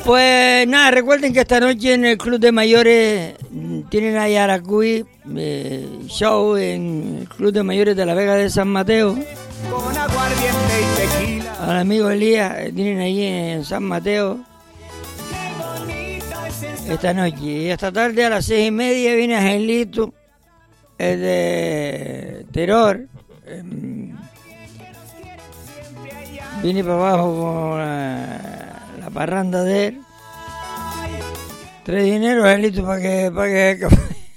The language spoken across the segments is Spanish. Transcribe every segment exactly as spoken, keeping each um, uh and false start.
Pues nada, recuerden que esta noche en el Club de Mayores tienen a Yaracuy eh, show en el Club de Mayores de la Vega de San Mateo. Con aguardiente y tequila. Al amigo Elías, eh, tienen allí en San Mateo esta noche. Y esta tarde a las seis y media viene Angelito, el de Terror. Eh, viene para abajo con la, la parranda de él. Tres dineros, Angelito, para que... Para que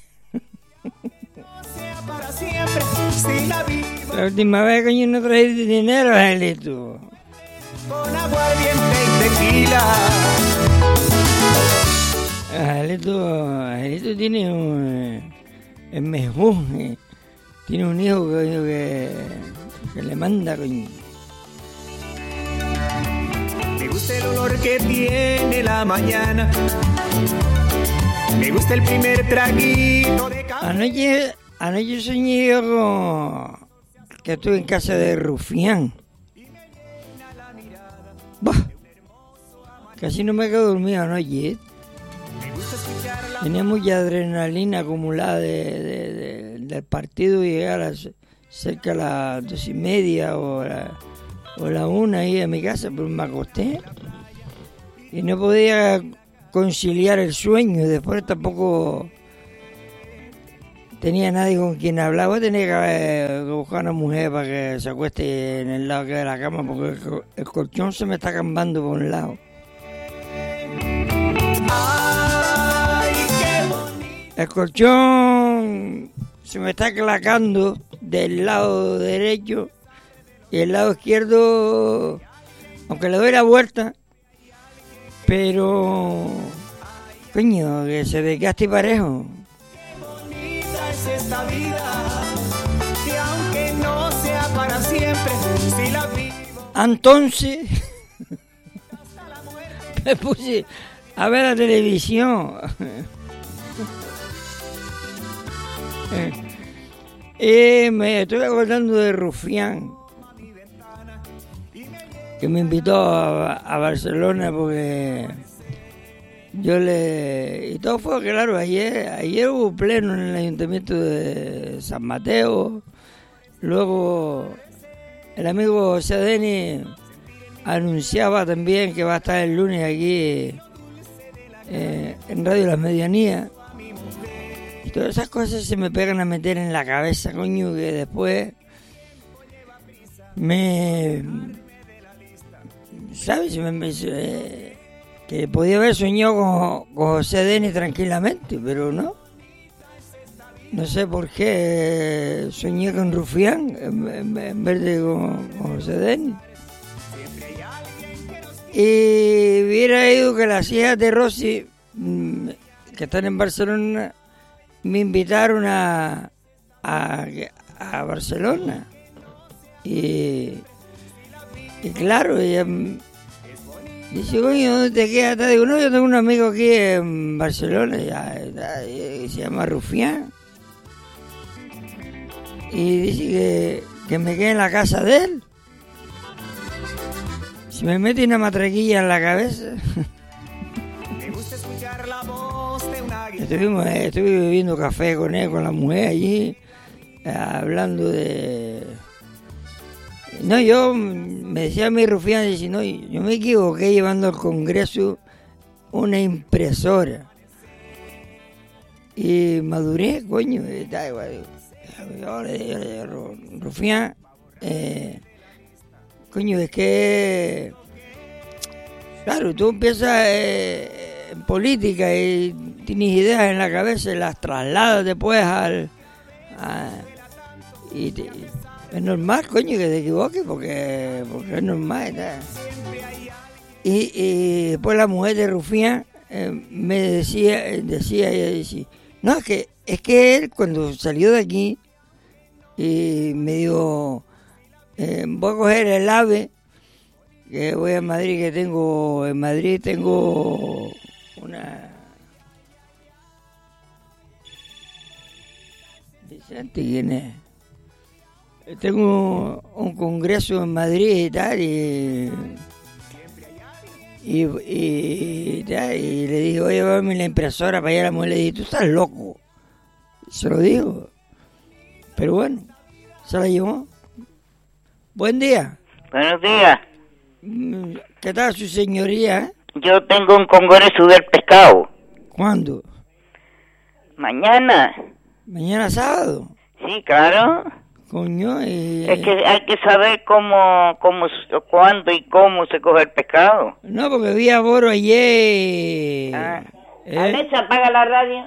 la última vez, coño, no traí dinero, Angelito. Con aguardiente y tequila. Angelito, Angelito tiene un... Es mejor, eh, tiene un hijo coño, que, que le manda, coño. Me gusta el olor que tiene la mañana. Me gusta el primer traguito de café. Anoche, anoche soñé yo con... que estuve en casa de Rufián. Bah, casi no me quedo dormido anoche, ¿eh? Tenía mucha adrenalina acumulada de, de, de, del partido y llegar a cerca a las dos y media o la, o la una ahí a mi casa, pero me acosté y no podía conciliar el sueño. Y después tampoco tenía nadie con quien hablar. Voy a tener que, que buscar una mujer para que se acueste en el lado que de la cama, porque el, el colchón se me está cambando por un lado. El colchón se me está clacando del lado derecho y el lado izquierdo, aunque le doy la vuelta, pero coño, que se desgaste parejo. Esta vida, que aunque no sea para siempre, si la vivo. Entonces me puse a ver la televisión y me estoy acordando de Rufián, que me invitó a, a Barcelona porque yo le... Y todo fue claro, ayer, ayer hubo pleno en el Ayuntamiento de San Mateo. Luego el amigo José Deni anunciaba también que va a estar el lunes aquí eh, en Radio Las Medianías. Y todas esas cosas se me pegan a meter en la cabeza, coño, que después me... ¿Sabes? Me, me, eh, que podía haber soñado con, con José Deni tranquilamente, pero no. No sé por qué soñé con Rufián en, en, en vez de con, con José Deni. Y hubiera ido que las hijas de Rosy, que están en Barcelona, me invitaron a, a, a Barcelona. Y, y claro, ella... Dice, coño, ¿dónde te quedas? Digo, no, yo tengo un amigo aquí en Barcelona, ya, ya, ya, se llama Rufián. Y dice que, que me quede en la casa de él. Si me mete una matraquilla en la cabeza. Me gusta escuchar la voz de una guitarra. Estuvimos, eh, estuve bebiendo café con él, con la mujer allí, eh, hablando de... No, yo, me decía mi Rufián, dice, no, yo me equivoqué llevando al Congreso una impresora. Y maduré, coño, está igual. Rufián, eh, coño, es que, claro, tú empiezas eh, en política y tienes ideas en la cabeza y las trasladas después al... A, y te, es normal, coño, que te equivoques, porque, porque es normal. ¿Verdad? Y, y después la mujer de Rufián eh, me decía, decía, ella decía, no, es que, es que él cuando salió de aquí y me dijo, eh, voy a coger el AVE, que voy a Madrid, que tengo, en Madrid tengo una... Vicente, ¿quién es? Tengo un congreso en Madrid y tal, y, Y, y, ya, y le dije, oye, llévame la impresora para allá. La mujer le dije, tú estás loco. Se lo digo. Pero bueno, se la llevó. Buen día. Buenos días. ¿Qué tal su señoría? Yo tengo un congreso del pescado. ¿Cuándo? Mañana. ¿Mañana sábado? Sí, claro. Coño, y... Es que hay que saber cómo, cómo, cuándo y cómo se coge el pescado. No, porque vi a Boro ayer. Ah. ¿Eh? Alexa, apaga la radio.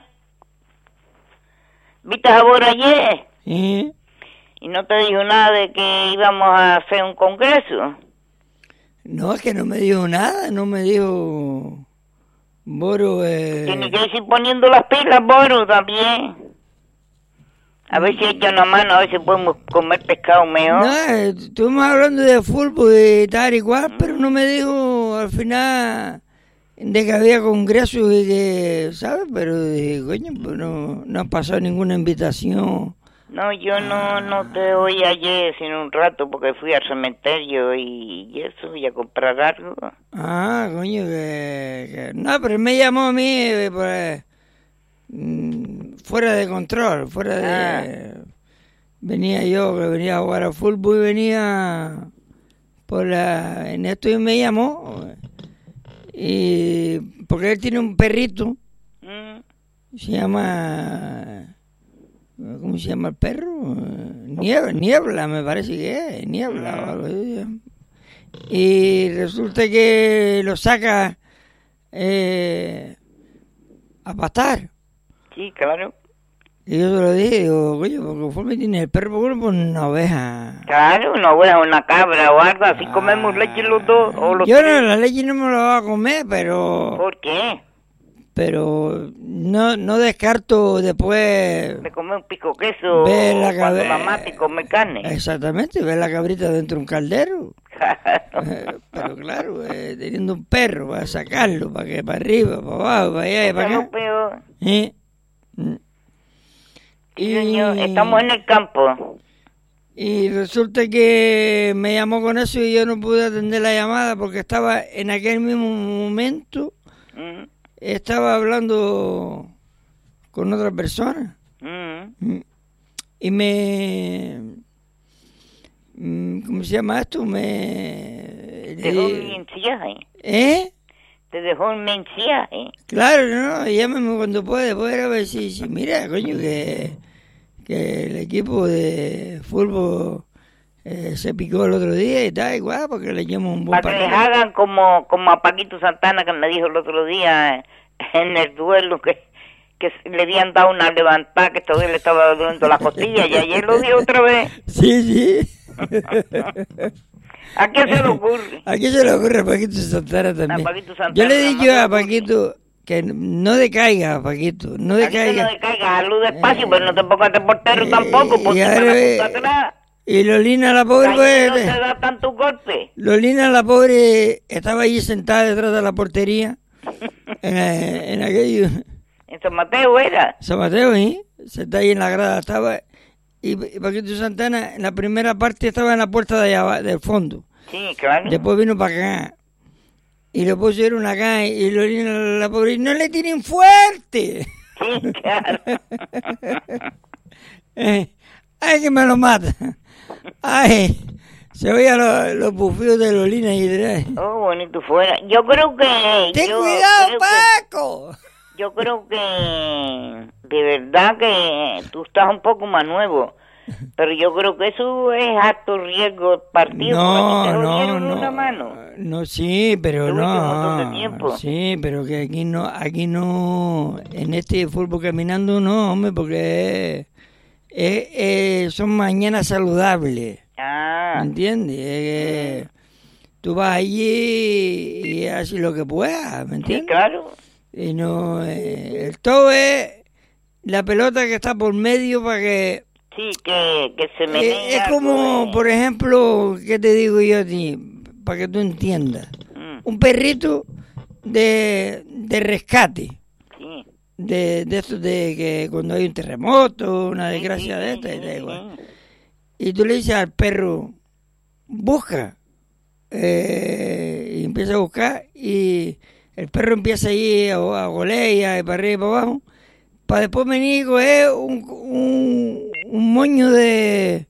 ¿Viste a Boro ayer? ¿Eh? Y no te dijo nada de que íbamos a hacer un congreso. No, es que no me dijo nada, no me dijo... Boro, eh... Tiene que ir poniendo las pilas, Boro, también. A ver si echa una mano, a ver si podemos comer pescado mejor. No, eh, estuvimos hablando de fútbol y tal y cual, pero no me dijo al final de que había congreso y que, ¿sabes? Pero dije, coño, pues no, no ha pasado ninguna invitación. No, yo no, no te oí ayer, sino un rato, porque fui al cementerio y, y eso, y a comprar algo. Ah, coño, que... que... No, pero él me llamó a mí, eh, pues... fuera de control, fuera de... Ah. Venía yo, que venía a jugar al fútbol y venía por la... En esto y me llamó, y porque él tiene un perrito, mm. se llama... ¿Cómo se llama el perro? Niebla, niebla me parece que es, Niebla mm. o algo así. Y resulta que lo saca eh, a pastar. Sí, claro. Y yo se lo dije, digo, oye, porque conforme tiene el perro, ¿por qué no pone una oveja? Claro, una oveja, una cabra o algo, así ah, comemos leche los dos. O los yo tres. No, la leche no me la voy a comer, pero... ¿Por qué? Pero no no descarto después... De comer un pico queso ver la cuando la mate y comer carne. Exactamente, ver la cabrita dentro de un caldero. Claro. Eh, pero claro, eh, teniendo un perro, para sacarlo, para que para arriba, para abajo, para allá y para acá. Peor. ¿Eh? Sí, y, señor, estamos en el campo. Y resulta que me llamó con eso y yo no pude atender la llamada porque estaba en aquel mismo momento, mm. estaba hablando con otra persona. Mm. Y me... ¿Cómo se llama esto? Me... Te dejó un mensaje. ¿Eh? Te dejó un mensaje. Claro, no, llámame cuando pueda, poder a ver si, si mira, coño, que, que el equipo de fútbol eh, se picó el otro día y tal, igual, porque le llamo un buen Para que les hagan como, como a Paquito Santana, que me dijo el otro día en el duelo que, que le habían dado una levantada, que todavía le estaba doliendo la costilla, y ayer lo dijo otra vez. Sí, sí. ¿A quién se le ocurre? ¿A quién se le ocurre a Paquito Santana también? A Paquito Santana, yo le he dicho a Paquito que no decaiga, Paquito, no decaiga. No decaiga, hazlo despacio, eh, pero no te pongas de portero eh, tampoco, porque te van a atrás. Y Lolina, la pobre, pues, no te da tanto golpe. Lolina, la pobre, estaba allí sentada detrás de la portería, en, en aquello. ¿En San Mateo era? San Mateo, sí, sentada ahí en la grada, estaba... Y Paquito Santana, en la primera parte estaba en la puerta de allá, del fondo. Sí, claro. Después vino para acá. Y lo pusieron acá y Lolina, la pobre, no le tienen fuerte. Sí, claro. eh, ay, que me lo mata. Ay, se oía los, los bufidos de Lolina y de... Oh, bonito fuera. Yo creo que... ¡Ten yo cuidado, creo Paco! Que... Yo creo que de verdad que tú estás un poco más nuevo, pero yo creo que eso es alto riesgo partido. No, no, no, una mano. no, sí, pero no, sí, pero que aquí no, aquí no, en este fútbol caminando no, hombre, porque es, es, son mañanas saludables, ah. ¿entiendes? Eh, tú vas allí y haces lo que puedas, ¿me entiendes? Sí, claro. Y no, eh, el todo es la pelota que está por medio para que... Sí, que, que se me... Eh, es como, de... por ejemplo, ¿qué te digo yo a ti? Para que tú entiendas. Mm. Un perrito de, de rescate. Sí. De, de estos de que cuando hay un terremoto, una desgracia sí, sí, de esta, sí, y da igual. Sí. Y tú le dices al perro, busca. Eh, y empieza empieza a buscar y el perro empieza ahí a, a golear y para arriba y para abajo, para después venir y coger un, un, un moño de,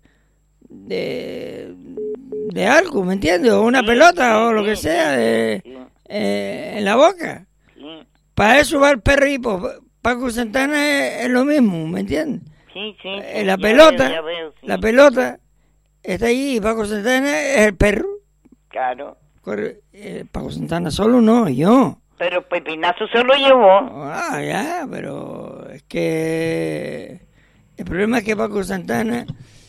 de de algo, ¿me entiendes? O una sí, pelota sí, o lo que sí, sea de, sí. eh, en la boca. Sí. Para eso va el perro y pues, Paco Santana es, es lo mismo, ¿me entiendes? Sí, sí. Eh, la pelota, veo, veo, sí. la pelota está ahí y Paco Santana es el perro. Claro. Corre, eh, Paco Santana solo no, yo. Pero Pepinazo se lo llevó. Ah, ya, pero es que el problema es que Paco Santana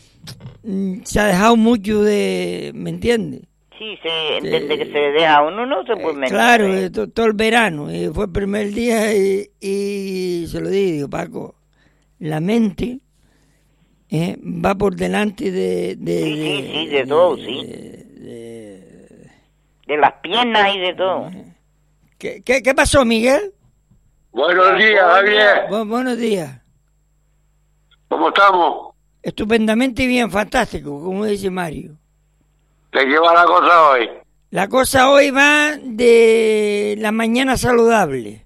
se ha dejado mucho de, ¿me entiendes? Sí, se entiende que se deja uno, no se puede eh, Claro, eh, to, todo el verano, y fue el primer día y, y se lo dije, digo, Paco, la mente eh, va por delante de... de sí, de, sí, sí, de, de todo, de, sí. De, de, de las piernas y de todo. ¿Qué, qué, qué pasó, Miguel? Buenos días, Javier. Bu- buenos días. ¿Cómo estamos? Estupendamente bien, fantástico, como dice Mario. ¿De qué va la cosa hoy? La cosa hoy va de la mañana saludable.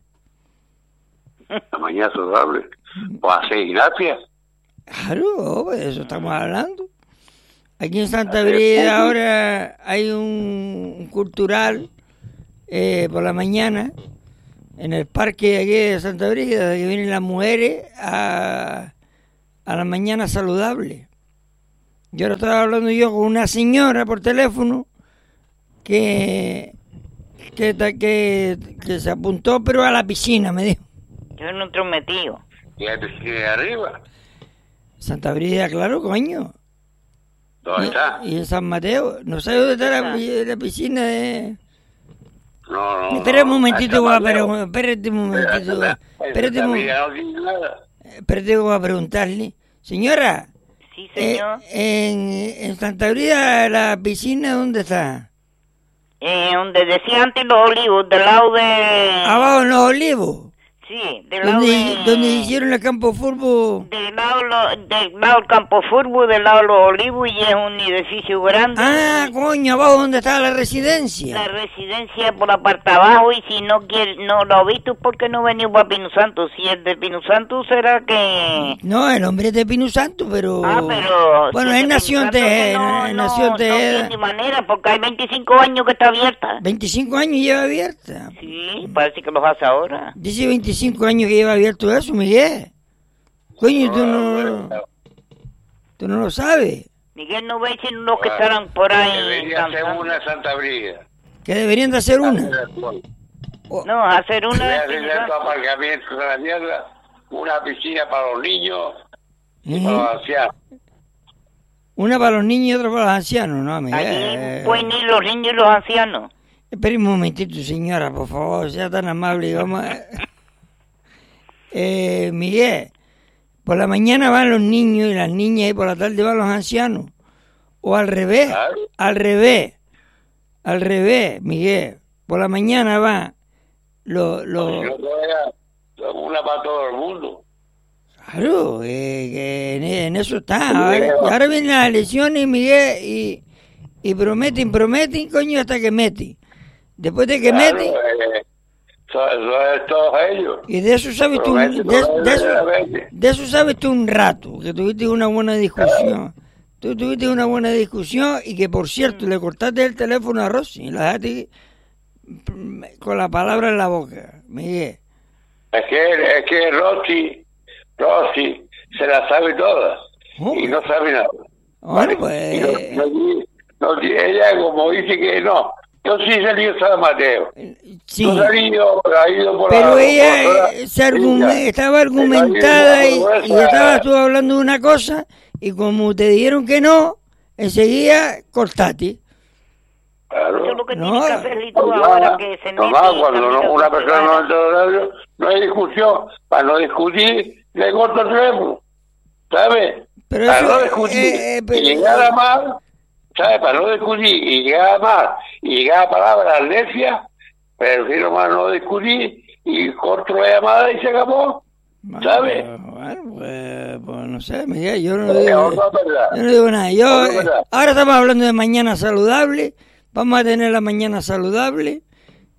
La mañana saludable. Pues hacer gracias. Claro, de eso estamos hablando. Aquí en Santa Brígida ahora hay un, un cultural eh, por la mañana en el parque de aquí de Santa Brígida, que vienen las mujeres a... a la mañana saludable. Yo ahora estaba hablando yo con una señora por teléfono que que, que, que se apuntó pero a la piscina, me dijo. Yo no estoy metido. ¿Y la piscina de arriba? Santa Brígida, claro, coño. ¿Dónde y, está? Y en San Mateo. No sé dónde está la, la piscina de... No, no, Espera un no, momentito, guapa, pero espérate un momentito. Espérate un momentito. Espérate, voy a preguntarle. Señora. Sí, señor. Eh, en, en Santa Brígida, ¿la piscina dónde está? Eh, donde decía antes Los Olivos, del lado de... Abajo en Los Olivos. Sí, del lado ¿Donde, de... donde hicieron el campo fútbol? Del lado, lo, del lado del campo fútbol, del lado de Los Olivos, y es un edificio grande. Ah, coño, abajo donde está la residencia. La residencia por la parte de abajo, y si no quiere, no lo ha visto, ¿por qué no venido para Pino Santo? Si es de Pino Santo, será que... No, el hombre es de Pino Santo, pero... Ah, pero... Bueno, si él nació en Tejeda, no, él nació en Tejeda. No tiene manera, porque hay veinticinco años que está abierta. veinticinco años lleva abierta. Sí, parece que los hace ahora. Dice veinticinco años que lleva abierto eso, Miguel. Coño, tú no... Tú no lo sabes. Miguel no ve si los que estarán por ahí... Debería hacer una Santa Brígida. Que deberían de hacer una. No, hacer una... Debería hacer tu aparcamiento de la mierda, una piscina para los niños y ¿Eh? para los ancianos. Una para los niños y otra para los ancianos, ¿no, Miguel? Allí pueden ir los niños y los ancianos. Espera un momentito, señora, por favor, sea tan amable. Vamos a... eh, Miguel, por la mañana van los niños y las niñas y por la tarde van los ancianos. O al revés, ¿Ah? al revés, al revés, Miguel. Por la mañana van los... Lo... Una para todo el mundo. Claro, eh, que en, en eso está. Ahora, ahora vienen las elecciones, Miguel, y, y prometen, prometen, coño, hasta que meten. Después de que claro, meten... Eh, eso, eso es todos ellos. Y de eso sabes tú, de, de, eso, de eso sabes tú un rato, que tuviste una buena discusión. Tú tuviste una buena discusión y que, por cierto, le cortaste el teléfono a Rosy y la dejaste con la palabra en la boca, Miguel. Es que, es que Rosy, Rosy se la sabe todas oh, y no sabe nada. Bueno, pues... No, no, no, ella como dice que no. Yo sí salí de San Mateo. Sí. Yo salí, yo, ha ido por Pero la, ella por eh, se argume, ella estaba argumentada y, y estaba tú hablando de una cosa y como te dijeron que no, enseguida cortaste. Claro. Eso es lo que no, tiene que hacer tú ahora que se no, no, cuando no, una persona no entra en horario, no hay discusión. Para no discutir, le corto el teléfono. ¿Sabes? Pero para eso, no discutir eh, eh, pero, y llegar a más, ¿sabes? Para no discutir y llegar a más y llegar a palabras necias, prefiero más no discutir y corto la llamada y se acabó. ¿Sabes? Bueno, pues, pues no sé, Miguel, yo no, digo, yo no digo nada. Yo, eh, ahora estamos hablando de mañana saludable, vamos a tener la mañana saludable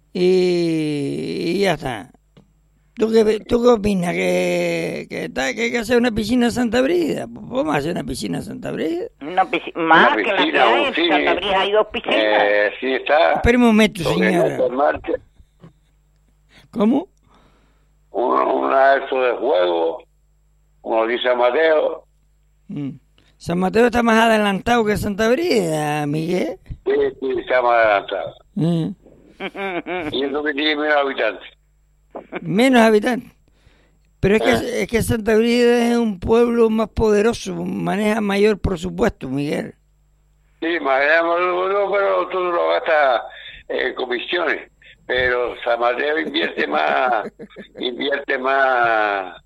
y, y ya está. ¿Tú qué, tú qué opinas? ¿Que, que, está, que hay que hacer una piscina en Santa Brígida? Vamos a hacer una piscina en Santa Brígida. Una piscina, más Una que la que piscina, hay un en cine. Santa Brígida hay dos piscinas. Eh, sí está. Espera un momento, Porque señora. no se marcha. ¿Cómo? Una, una de estos de juego, uno dice San Mateo. Mm. San Mateo está más adelantado que Santa Brígida, Miguel. Sí, sí, está más adelantado. Mm. Y es lo que tiene menos habitantes. Menos habitantes. Pero es que, es que Santa Brígida es un pueblo más poderoso, maneja mayor presupuesto, Miguel. Sí, manejamos pero todo lo gasta en comisiones. Pero San Mateo invierte más, invierte más.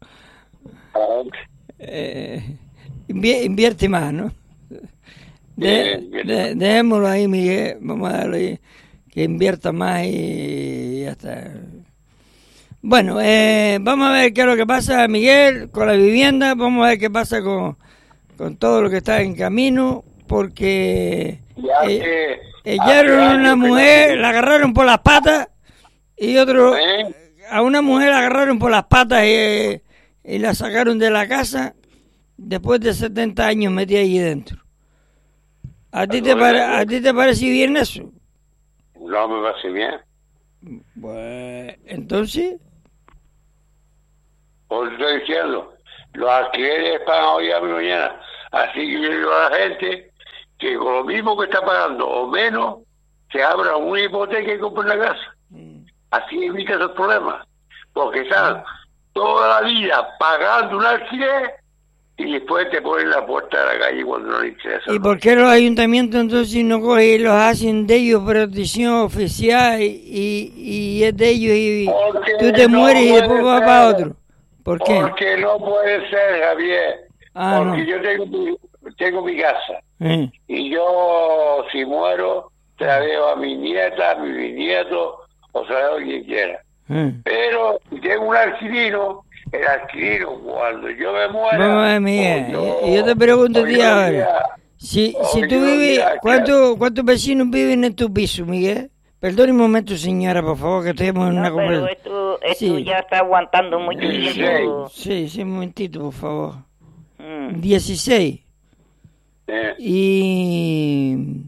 Eh, invi- invierte más, ¿no? De, Sí, invierte de- dejémoslo ahí, Miguel. Vamos a darle ahí, que invierta más y ya está. Bueno, eh, vamos a ver qué es lo que pasa, Miguel, con la vivienda. Vamos a ver qué pasa con, con todo lo que está en camino, porque Ya eh, que hallaron hace a una años que mujer, no- la agarraron por las patas, y otro, ¿Eh? a una mujer la agarraron por las patas y, y la sacaron de la casa después de setenta años metida allí dentro. ¿A ti te, pare- a ti te parece bien eso? No me parece bien. Pues, entonces, Os estoy diciendo, los alquileres pagan hoy a mi mañana. Así que yo digo a la gente que con lo mismo que está pagando o menos, se abra una hipoteca y compre una casa. Así evita esos problemas. Porque están toda la vida pagando un alquiler y después te ponen la puerta de la calle cuando no les interesa. ¿y por qué los ayuntamientos entonces no cogen y los hacen de ellos protección oficial y, y, y es de ellos y Porque tú te no mueres y puede después vas ser. para otro? ¿Por qué? Porque no puede ser, Javier. Ah, porque no. yo tengo mi, tengo mi casa. Eh, Y yo, si muero, te la dejo a mi nieta, a mi bisnieto, o sea, a quien quiera. eh. Pero si tengo un alquilino, el alquilino, cuando yo me muera... Vamos a ver, Miguel, o y yo te pregunto a o ti yo ahora. diga, Si, o si tú yo vives, diga, ¿cuántos cuántos vecinos viven en tu piso, Miguel? Perdone un momento, señora, por favor, que estemos en No, una pero conversación. esto, esto Sí. ya está aguantando mucho Sí. tiempo. Sí, sí, un momentito, por favor. Mm. dieciséis. eh, Y...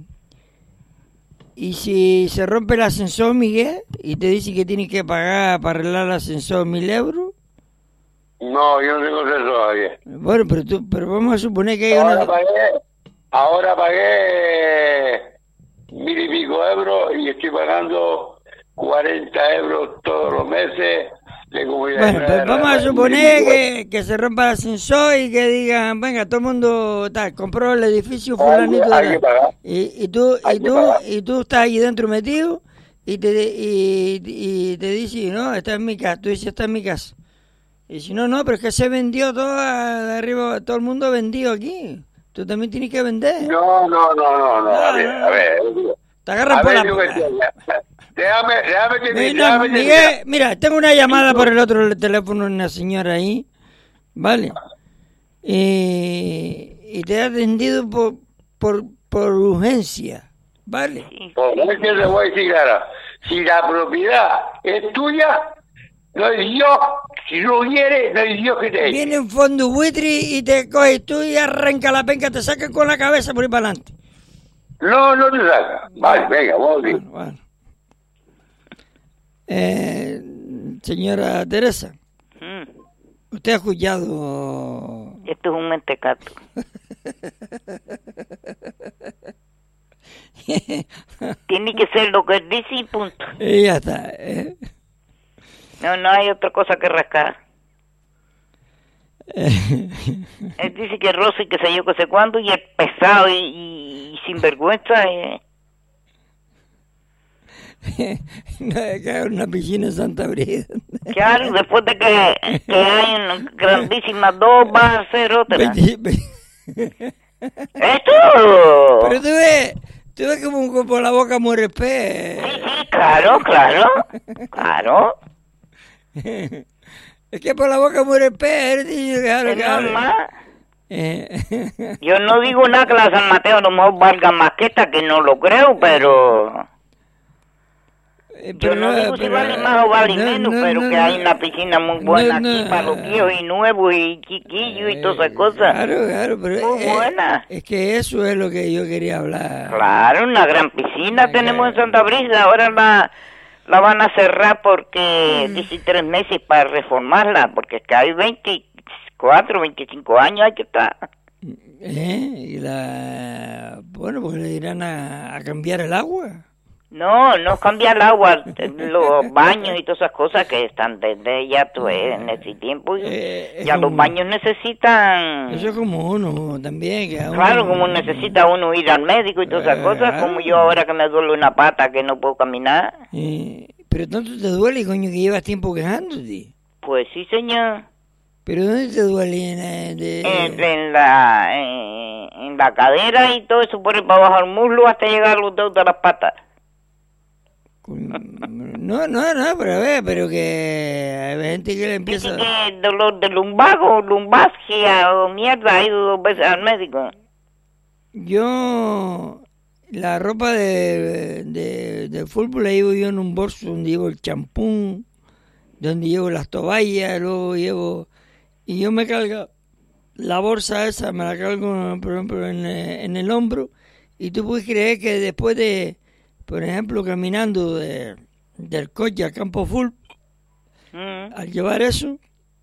Y si se rompe el ascensor, Miguel, y te dice que tienes que pagar para arreglar el ascensor mil euros, no, yo no tengo eso todavía. bueno, pero tú, pero vamos a suponer que hay Ahora una... pagué, ahora pagué mil y pico euros y estoy pagando cuarenta euros todos los meses de comunidad. Bueno, pues vamos a suponer que, que se rompa el ascensor y que digan, venga, todo el mundo tal, compró el edificio fulanito de hay que tal. pagar. Y, y tú Hay y que tú pagar. y tú estás ahí dentro metido y te y, y te dice, no, está en mi casa, tú dices, está en mi casa. Y si no, no, pero es que se vendió todo de arriba, todo el mundo ha vendido aquí. Tú también tienes que vender. No, no, no, no, no, a No, ver, no. a ver. Te agarran A por ver, la... yo que entiendo. Déjame, déjame que Eh, no, déjame Miguel, terminar. mira, tengo una llamada por el otro teléfono, una señora ahí, ¿vale? Y, y te ha atendido por, por, por urgencia, ¿vale? Por eso te voy a decir, Clara, si la propiedad es tuya, no es Dios, si no quieres, no es Dios que te eche. Viene un fondo buitre y te coges tú y arranca la penca, te saca con la cabeza por ir para adelante. No, no te saca. Vale, venga, vamos a ver. Bueno, bueno. Eh, señora Teresa, Mm. ¿usted ha escuchado? Esto es un mentecato. Tiene que ser lo que él dice y punto. Y ya está. ¿eh? No, no hay otra cosa que rascar. Él dice que rosa y que sé yo que sé cuándo y es pesado y, y, y sinvergüenza. Eh. No, es que hay una piscina en Santa Brígida. Claro, después de que, que hay una grandísima dos, va a ser otra. Veinti- ve- ¡Esto! Pero tú ves, tú ves como por la boca muere el pez. Sí, sí, claro, claro, claro. Es que por la boca muere el pez. eres niño, déjalo Es que hable. normal. Eh, Yo no digo nada que la San Mateo a lo mejor valga más que esta, que no lo creo, pero... Eh, Yo pero no no, digo si pero- vale más o vale no, menos, no, pero no, que no. hay una piscina muy buena No, aquí no. para los viejos y nuevos y chiquillos y todas esas Eh, cosas. Claro, claro, pero Muy eh, buena. es que eso es lo que yo quería hablar. Claro, una gran piscina Eh, tenemos en Santa Brisa. Ahora la, la van a cerrar porque Mm. dice tres meses para reformarla, porque es que hay veinticuatro, veinticinco años hay que estar. ¿Eh? Y la... Bueno, porque le dirán a, a cambiar el agua. No, no cambia el agua, los baños y todas esas cosas que están desde ya tú, eh, en ese tiempo. Eh, es Ya los como- baños necesitan... Eso es como uno también. Que a uno- Claro, como necesita uno ir al médico y todas esas Eh, cosas, claro. como yo ahora que me duele una pata que no puedo caminar. Eh, pero tanto te duele, coño, que llevas tiempo quejándote. Pues sí, señor. ¿Pero dónde te duele? En, eh, de- En, en la en, en la cadera y todo eso por el para abajo del muslo hasta llegar a los dedos de las patas. No, no, no, pero a ver, pero que hay gente que le empieza... Dice que dolor de lumbago, lumbalgia o mierda, ha ido dos veces al médico. Yo, la ropa de, de, de fútbol la llevo yo en un bolso donde llevo el champú, donde llevo las toallas, luego llevo... Y yo me cargo la bolsa esa, me la cargo, por ejemplo, en, eh, en el hombro, y tú puedes creer que después de, por ejemplo, caminando de, del coche al campo full, Mm. al llevar eso,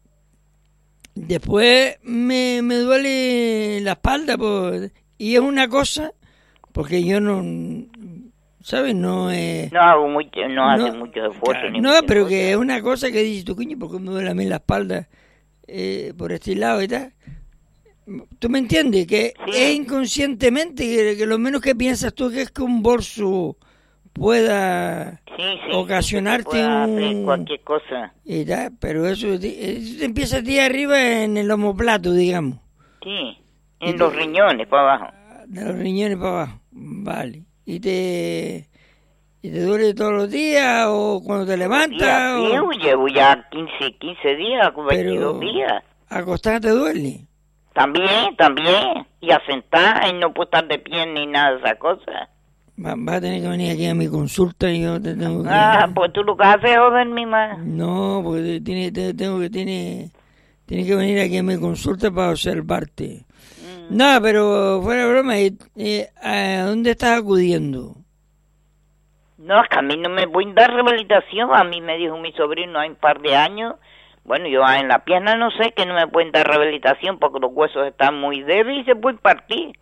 después me, me duele la espalda, pues, y es una cosa, porque yo no, ¿sabes? No es... No hago mucho, no, hace no, mucho esfuerzo. ni no, muchas pero cosas. que es una cosa que dices tú, coño, ¿por qué me duele a mí la espalda eh, por este lado y tal? ¿Tú me entiendes? Que Sí. es inconscientemente que, que lo menos que piensas tú que es que un bolso pueda Sí, sí, ocasionarte sí, que se pueda hacer un... cualquier cosa. y tal, pero eso, ti- eso te empieza a ti arriba en el omoplato, digamos, Sí, Y en los te- riñones para abajo. de los riñones para abajo, vale, y te... ¿Y te duele todos los días o cuando te levantas? Ya, o- llevo, llevo ya quince, quince días, veintidós días. acostar te duele. También, también. Y a sentar y no puedo estar de pie ni nada de esas cosas. Va- Vas a tener que venir aquí a mi consulta y yo te tengo que... Ah, pues tú lo que haces es joderme más. No, porque tiene, te- tengo que tiene, tiene que venir aquí a mi consulta para observarte. Mm. No, pero fuera de broma, eh, eh, ¿a dónde estás acudiendo? No, es que a mí no me pueden dar rehabilitación. A mí me dijo mi sobrino hay un par de años. Bueno, yo en la pierna no sé que no me pueden dar rehabilitación porque los huesos están muy débiles y se pueden partir.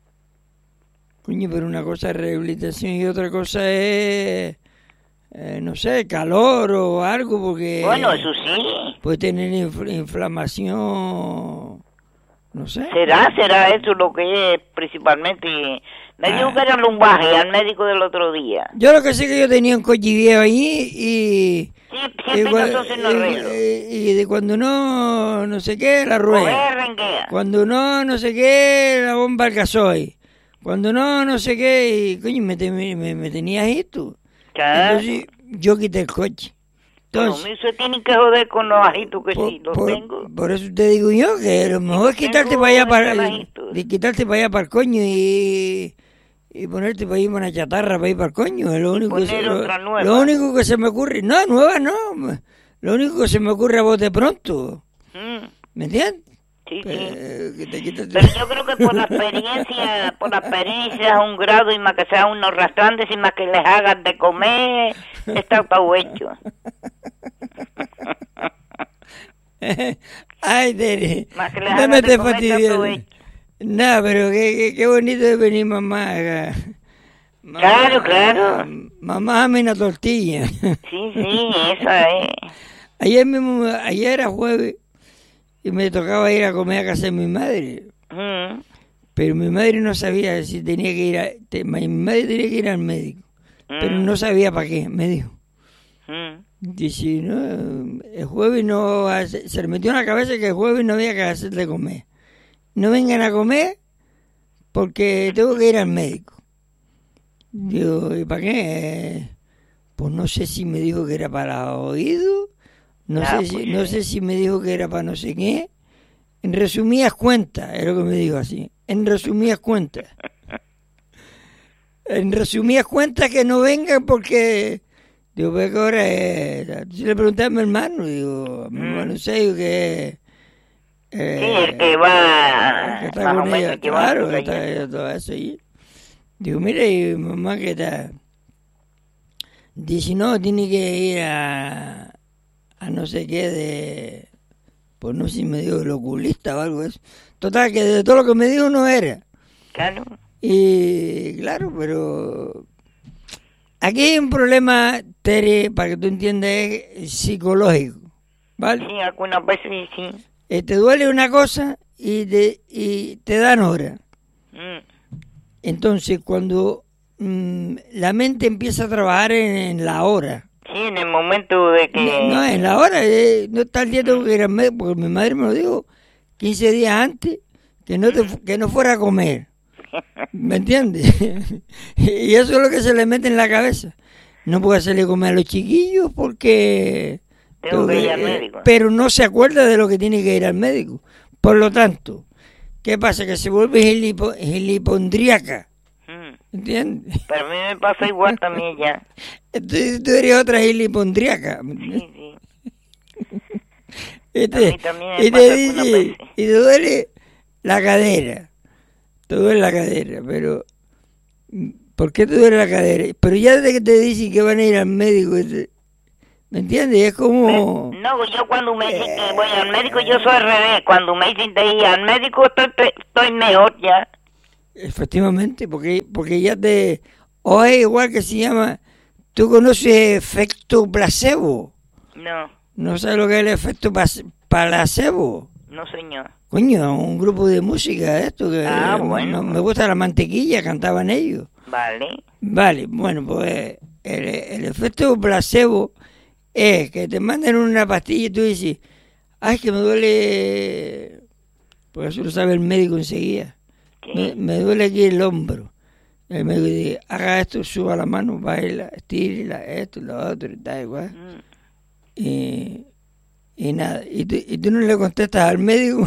Coño, pero una cosa es rehabilitación y otra cosa es, eh, no sé, calor o algo, porque... Bueno, eso sí. puede tener infl- inflamación, no sé. ¿Será, será eso lo que es principalmente? Me dijo Ah. que era lumbaje al médico del otro día. Yo lo que sé que yo tenía un coche viejo ahí y... Sí, y, siempre cua- nosotros no y- arreglo. y- y de cuando no, no sé qué, la rueda. Coger, renguea. Cuando no, no sé qué, la bomba al gasoil. Cuando no, no sé qué, y coño, me, te- me, me tenías esto. Claro. Entonces, yo quité el coche. Pero Entonces, a mí se tienen que joder con los ajitos que por, sí los por- tengo. por eso te digo yo que lo mejor es tengo quitarte para allá para, trabajitos. de quitarte para allá para el coño y, y ponerte para ir una chatarra para ir para el coño. Es lo único que se, poner lo, otra nueva. lo único que se me ocurre. No, nueva no. Lo único que se me ocurre a vos de pronto. Mm, ¿Me entiendes? sí, sí. Eh, que te quitas- Pero yo creo que por la experiencia, por la experiencia a un grado y más que sea unos rastrantes y más que les hagan de comer, está todo hecho. Ay, Tere. Más que le No hagan me de estés comer, está todo fastidiando. hecho. No, pero qué, qué, qué bonito de venir mamá acá. Mamá, Claro, claro. Mamá, dame una tortilla. Sí, sí, esa es. Ayer mismo, ayer era jueves y me tocaba ir a comer a casa de mi madre. Mm, Pero mi madre no sabía si tenía que ir a... te- mi madre tenía que ir al médico. Pero mm, no sabía para qué, me dijo. mm. Dice, no, el jueves no... hace- se le metió en la cabeza que el jueves no había que hacer de comer. No vengan a comer porque tengo que ir al médico. Digo, ¿y para qué? Pues no sé si me dijo que era para oídos, no, Ah, sé si, pues no sí. sé si me dijo que era para no sé qué. En resumidas cuentas, es lo que me dijo así. En resumidas cuentas. En resumidas cuentas que no vengan porque Digo, ¿pero qué hora es? Si le pregunté a mi hermano, digo, a mi hermano Sergio, que es... Eh, Sí, el que va... que está más o con menos ella, llevando claro, por que está allá. ella, todo eso allí. Digo, mire, y mi mamá que está... Dice, no, tiene que ir a... a no sé qué de... Pues no sé si me dijo el oculista o algo de eso. Total, que de todo lo que me dijo no era. Claro. Y claro, pero... Aquí hay un problema, Tere, para que tú entiendas, es psicológico, ¿vale? Sí, algunas veces sí. Eh, te duele una cosa y te, y te dan hora. Mm. Entonces, cuando mm, la mente empieza a trabajar en, en la hora, Sí, en el momento de que... no, no, en la hora, eh, no está el día tengo que ir al médico, porque mi madre me lo dijo quince días antes, que no, te, fu- que no fuera a comer. ¿Me entiendes? Y eso es lo que se le mete en la cabeza. No puede hacerle comer a los chiquillos porque... Tengo que ir al eh, médico. Pero no se acuerda de lo que tiene que ir al médico. Por lo tanto, ¿qué pasa? Que se vuelve gilipo- gilipondríaca. Mm. ¿Entiendes? Pero a mí me pasa igual también ya. Entonces tú eres otra gilipondríaca. Sí, sí. Y A te, mí también me y te pasa algunas dice, veces. y te duele la cadera. Te duele la cadera, pero... ¿Por qué te duele la cadera? Pero ya desde que te dicen que van a ir al médico, te- ¿me entiendes? Es como... No, yo cuando me dicen que voy al médico, yo soy al revés. Cuando me dicen de ir al médico, estoy, estoy mejor ya. Efectivamente, porque, porque ya te... O es igual que se llama... ¿Tú conoces efecto placebo? No, ¿No sabes lo que es el efecto pas- placebo? no señor. Coño, un grupo de música esto que Ah, me- bueno. me, me gusta la mantequilla, cantaban ellos. Vale. Vale, bueno, pues el, el efecto placebo es que te mandan una pastilla y tú dices, ay, que me duele, pues eso lo sabe el médico enseguida, Sí. me, me duele aquí el hombro. El médico dice, haga esto, suba la mano, baila, estírela, esto, lo otro, y tal, igual. Mm. Y, y nada, y tú, y tú no le contestas al médico.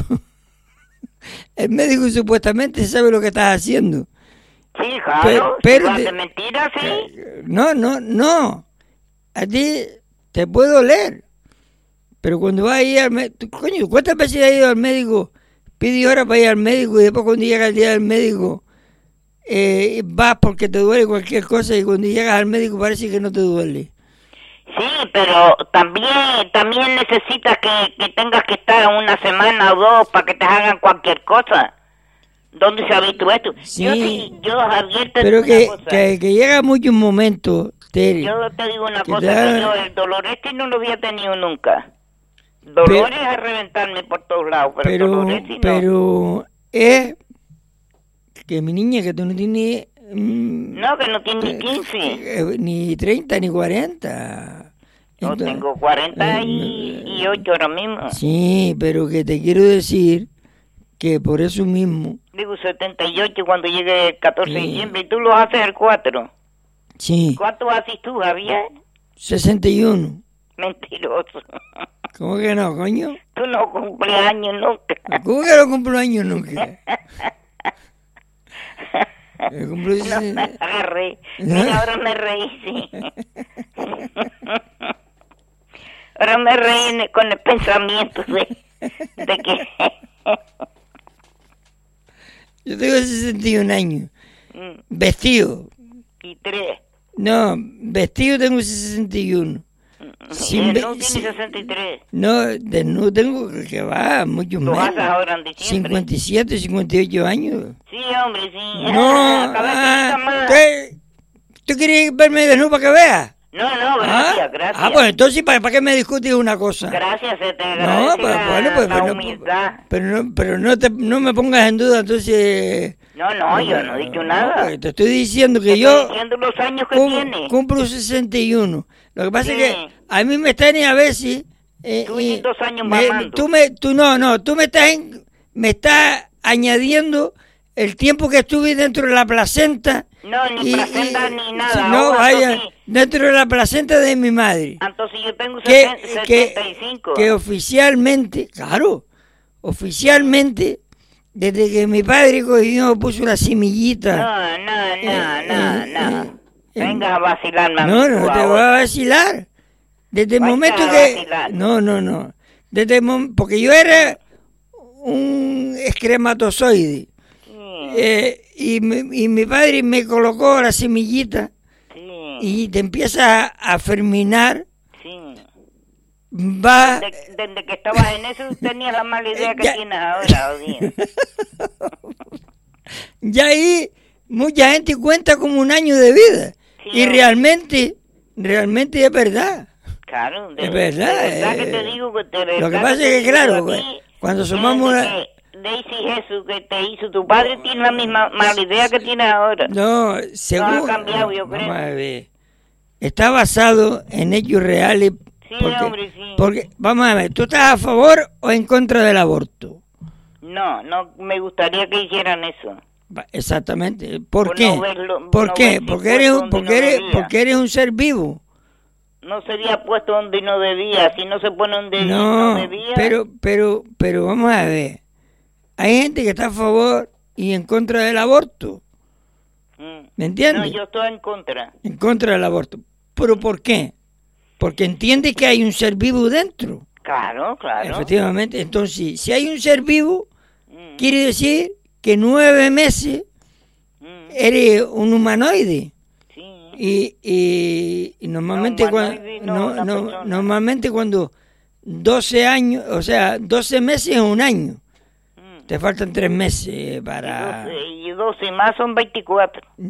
El médico supuestamente sabe lo que estás haciendo. Sí, claro. Pero- Si pero lo hace te- mentira, sí. No, no, no. A ti te puede doler. Pero cuando vas a ir al médico, coño, ¿cuántas veces has ido al médico? Pide hora para ir al médico y después cuando llega el día del médico, eh, vas porque te duele cualquier cosa y cuando llegas al médico parece que no te duele. Sí, pero también también necesitas que, que tengas que estar una semana o dos para que te hagan cualquier cosa. ¿Dónde se ha visto esto? Sí. Yo sí, yo Javier te Pero digo que, una cosa. que, que llega muchos momentos, Tere. Yo te digo una que cosa, te hagan- que yo el dolor este no lo había tenido nunca. Dolores a reventarme por todos lados, pero, pero, dolores sí no. pero es que mi niña, que tú no tienes mm, No, que no tiene eh, ni quince. eh, ni treinta ni cuarenta. Yo Entonces, tengo cuarenta eh, y ocho ahora mismo. Sí, pero que te quiero decir que por eso mismo, Digo setenta y ocho cuando llegue el catorce de Sí. diciembre y tú lo haces el cuatro. sí, ¿Cuánto haces tú, Javier? sesenta y uno. Mentiroso. ¿Cómo que no, coño? Tú no cumples años nunca. ¿Cómo que no cumplo años nunca? Yo cumplo No sesen- me agarré. ¿No? Mira, ahora me reí, sí. Ahora me reí en el- con el pensamiento de, de que... Yo tengo sesenta y un años. Mm, Vestido. y tres. No, vestido tengo sesenta y uno. Sin Él ve- no tiene sin- sesenta y tres. No, desnudo tengo que- que va, mucho Lo haces menos. ahora en diciembre. cincuenta y siete, cincuenta y ocho años. Sí, hombre, sí. No, Cada ah, vez más. ¿qué? ¿Tú quieres verme desnudo para que veas? No, no, Ah, gracias, gracias. ah, pues entonces, ¿para, para qué me discutes una cosa? Gracias, se te No, agradece pues la, bueno, pues la pero, no, humildad. pero no, pero no te, no me pongas en duda, entonces. No, no, yo no he dicho No, nada. pues te estoy diciendo que Te yo estoy diciendo los años que cum- tiene. cumplo sesenta y uno. Lo que pasa es que Sí. a mí me están a veces. eh, Tú y tienes dos años me- mamando. Tú me, tú no, no, tú me estás, en- me estás añadiendo el tiempo que estuve dentro de la placenta. No, ni y- placenta y- ni nada. si no, Ahora, vaya, entonces- dentro de la placenta de mi madre. Entonces yo tengo Que, seten- que, setenta y cinco. que oficialmente, claro, oficialmente, desde que mi padre cogió, puso la semillita. No, no, no, no, eh, no. eh, Venga a vacilarme a No, mí, no tú te ahora. voy a vacilar. Desde el Vaya momento a que... vacilar. No, no, no. Desde el mom- Porque yo era un espermatozoide. Sí, Eh, y, mi, y mi padre me colocó la semillita sí, y te empieza a, a germinar. sí. Va... Desde, desde que estabas en eso tenías la mala idea que Ya. tienes ahora, Odín. Ya ahí mucha gente cuenta como un año de vida. Sí, Y hombre. realmente, realmente es verdad. Claro, de, Es verdad, de verdad que eh, te digo que te Lo que verdad pasa te es que, digo claro, a ti, cuando que sumamos desde una... que Daisy Jesús que te hizo tu padre tiene la misma mala idea que tienes ahora. No, según... cambiado, yo Vamos creo. a ver. Está basado en hechos reales. Sí, porque, hombre, sí. porque, vamos a ver, ¿tú estás a favor o en contra del aborto? No, no me gustaría que hicieran eso. Va, exactamente. ¿Por Por qué? no verlo- ¿Por no qué? verse Porque eres, puesto donde porque, no eres, debía. porque eres un ser vivo. No sería puesto donde no debía. Si no se pone donde No, no debía. pero, pero, pero vamos a ver. Hay gente que está a favor y en contra del aborto. Mm. ¿Me entiendes? No, yo estoy en contra. En contra del aborto. ¿Pero por qué? Porque entiende que hay un ser vivo dentro. Claro, claro. Efectivamente. Entonces, si hay un ser vivo, Mm, quiere decir que nueve meses mm, eres un humanoide. sí. Y, y, y normalmente, No, cuando, humanoide no, no, una no, persona. normalmente cuando doce años, o sea, doce meses es un año. Mm. Te faltan tres meses Y para... doce, y doce más son veinticuatro.